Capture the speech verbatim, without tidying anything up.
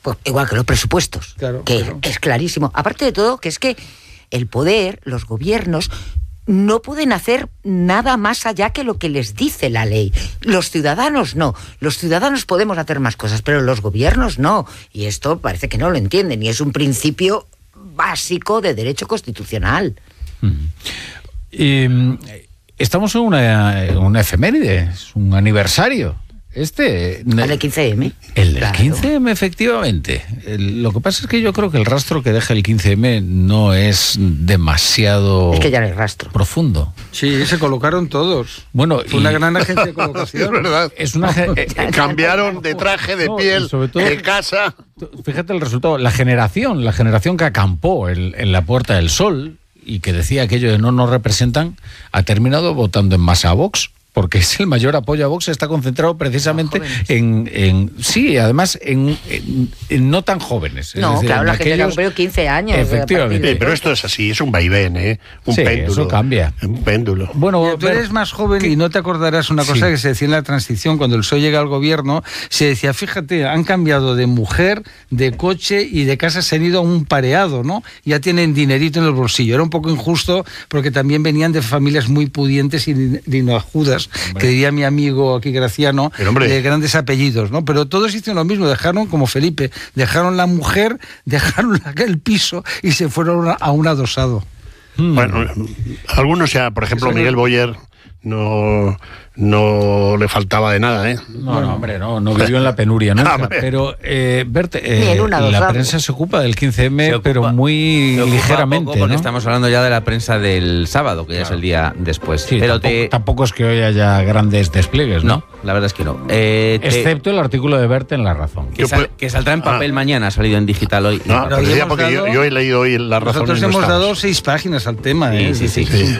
Pues igual que los presupuestos, claro, que claro. es clarísimo. Aparte de todo, que es que el poder, los gobiernos, no pueden hacer nada más allá que lo que les dice la ley. Los ciudadanos no. Los ciudadanos podemos hacer más cosas, pero los gobiernos no. Y esto parece que no lo entienden. Y es un principio básico de derecho constitucional. Mm. Y, estamos en una, una efeméride, es un aniversario. Este... El del quince eme. El del Claro. quince eme, efectivamente. El- lo que pasa es que yo creo que el rastro que deja el quince eme no es demasiado Es que ya no hay rastro. profundo. Sí, se colocaron todos. Bueno, Fue y- una gran agencia de Es colocación. verdad. Es una... ge- eh, Eh, Cambiaron de traje, de No, y piel, sobre todo- de casa. Fíjate el resultado. La generación, la generación que acampó en, en la Puerta del Sol y que decía aquello de no nos representan, ha terminado votando en masa a Vox. Porque es el mayor apoyo a Vox, está concentrado precisamente en, en... Sí, además, en, en- en no tan jóvenes. Es No, decir, claro, en la gente que ha aquellos- cumplido quince años. Efectivamente. Sí, pero esto es así, es un vaivén, ¿eh? Un Sí, péndulo. eso cambia. Un péndulo. Bueno, Mira, tú ver- eres más joven y no te acordarás una cosa Sí. que se decía en la transición, cuando el P S O E llega al gobierno, se decía, fíjate, han cambiado de mujer, de coche y de casa, se han ido a un pareado, ¿no? Ya tienen dinerito en el bolsillo. Era un poco injusto porque también venían de familias muy pudientes y dinojudas, que diría mi amigo aquí Graciano, Pero, hombre. de grandes apellidos, ¿no? Pero todos hicieron lo mismo, dejaron, como Felipe, dejaron la mujer, dejaron la- el piso y se fueron a, a un adosado. Bueno, algunos ya, por ejemplo, Eso no- Miguel Boyer no, no le faltaba de nada, ¿eh? No, no, hombre, no, no vivió en la penuria nunca. Hombre. Pero, eh, Bert, eh, Ni en una la dosada. prensa se ocupa del quince eme, Se ocupa- pero muy Se ocupa ligeramente, poco porque ¿no? estamos hablando ya de la prensa del sábado, que ya es el día después. Sí, pero tampoco, te... tampoco es que hoy haya grandes despliegues, ¿no? No, la verdad es que no. Eh, te- Excepto el artículo de Bert en La Razón. que, Yo sal- puedo- que saldrá en papel Ah. mañana, ha salido en digital hoy. No, Pero pero hoy decía hemos porque yo, dado- yo he leído hoy La Razón. Nosotros y no hemos estamos. dado seis páginas al tema, Sí, ¿eh? sí, sí. Es un